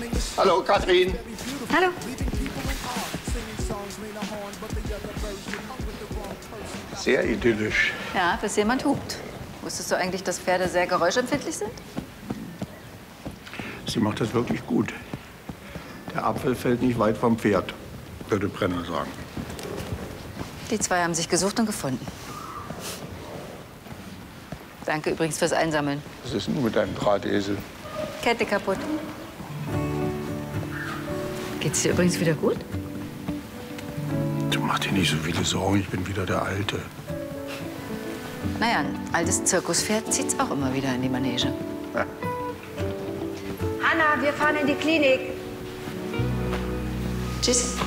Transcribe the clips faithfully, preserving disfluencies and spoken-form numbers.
Hallo, Kathrin. Hallo. Sehr idyllisch. Ja, bis jemand hupt. Wusstest du eigentlich, dass Pferde sehr geräuschempfindlich sind? Sie macht das wirklich gut. Der Apfel fällt nicht weit vom Pferd, würde Brenner sagen. Die zwei haben sich gesucht und gefunden. Danke übrigens fürs Einsammeln. Was ist denn mit deinem Drahtesel? Kette kaputt. Geht's dir übrigens wieder gut? Du mach dir nicht so viele Sorgen, ich bin wieder der Alte. Naja, ein altes Zirkuspferd zieht's auch immer wieder in die Manege. Ja. Hanna, wir fahren in die Klinik. Tschüss.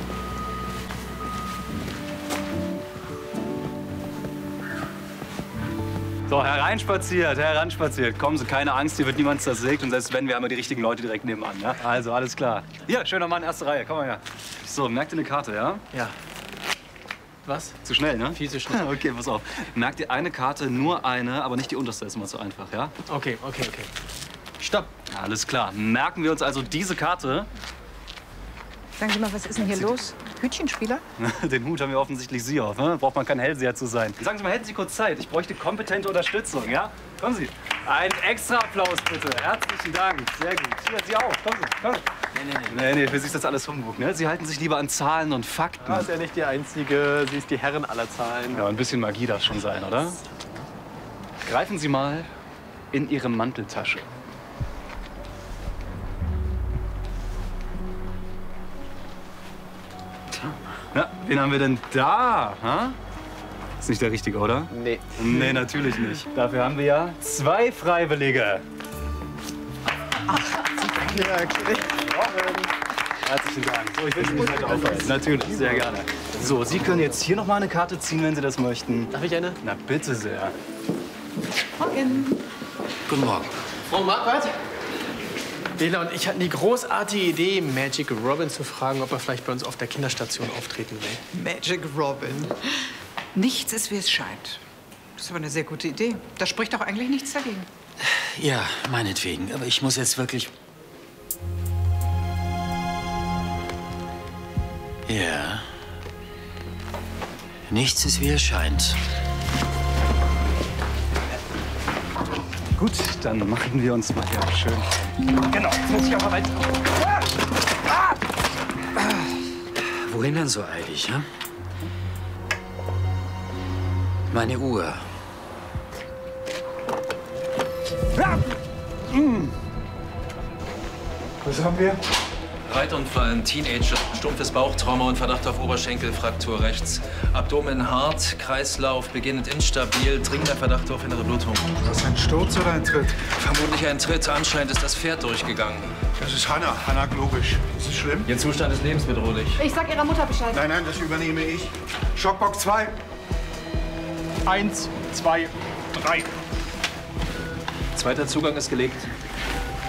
So, hereinspaziert, heranspaziert. Kommen Sie, keine Angst, hier wird niemand zersägt. Und selbst wenn, wir haben ja die richtigen Leute direkt nebenan. Ja? Also, alles klar. Hier, schöner Mann, erste Reihe. Komm mal her. So, merkt ihr eine Karte, ja? Ja. Was? Zu schnell, ne? Viel zu schnell. Okay, pass auf. Merkt ihr eine Karte, nur eine, aber nicht die unterste, ist immer zu einfach, ja? Okay, okay, okay. Stopp. Alles klar. Merken wir uns also diese Karte. Sagen Sie mal, was ist denn hier los? Hütchenspieler? Den Hut haben wir offensichtlich Sie auf, ne? Braucht man kein Hellseher zu sein. Sagen Sie mal, hätten Sie kurz Zeit? Ich bräuchte kompetente Unterstützung, ja? Kommen Sie. Ein extra Applaus, bitte. Herzlichen Dank. Sehr gut. Hier, Sie auch. Kommen Sie, kommen Sie. Nee, nee, nee. Nee, nee, für Sie ist das alles Humbug, ne? Sie halten sich lieber an Zahlen und Fakten. Ja, ist ja nicht die Einzige. Sie ist die Herrin aller Zahlen. Ja, ein bisschen Magie darf schon sein, oder? Greifen Sie mal in Ihre Manteltasche. Na, wen haben wir denn da? Ha? Ist nicht der Richtige, oder? Nee. Nee, natürlich nicht. Dafür haben wir ja zwei Freiwillige. Ja, okay. Herzlichen Dank. So, ich will Sie nicht weiter aufhalten. Natürlich, sehr gerne. So, Sie können jetzt hier noch mal eine Karte ziehen, wenn Sie das möchten. Darf ich eine? Na, bitte sehr. Morgen. Guten Morgen. Frau Marquardt? Bela und ich hatten die großartige Idee, Magic Robin zu fragen, ob er vielleicht bei uns auf der Kinderstation auftreten will. Magic Robin. Nichts ist, wie es scheint. Das ist aber eine sehr gute Idee. Da spricht doch eigentlich nichts dagegen. Ja, meinetwegen. Aber ich muss jetzt wirklich... Ja. Nichts ist, wie es scheint. Gut, dann machen wir uns mal hier schön. Genau, jetzt muss ich aber weiter. Ah! Ah! Wohin denn so eilig, ja? Meine Uhr. Ah! Mm. Was haben wir? Reitunfall, ein Teenager, stumpfes Bauchtrauma und Verdacht auf Oberschenkelfraktur rechts. Abdomen hart, Kreislauf beginnend instabil, dringender Verdacht auf innere Blutung. Ist das ein Sturz oder ein Tritt? Vermutlich ein Tritt, anscheinend ist das Pferd durchgegangen. Das ist Hanna, Hanna Globisch. Ist es schlimm? Ihr Zustand ist lebensbedrohlich. Ich sag Ihrer Mutter Bescheid. Nein, nein, das übernehme ich. Schockbox zwei. Eins, zwei, drei. Zweiter Zugang ist gelegt.